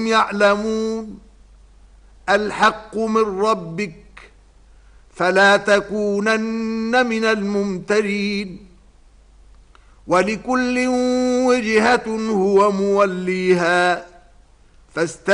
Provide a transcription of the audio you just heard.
وهم يعلمون. الحق من ربك فلا تكونن من الممترين. ولكل وجهة هو موليها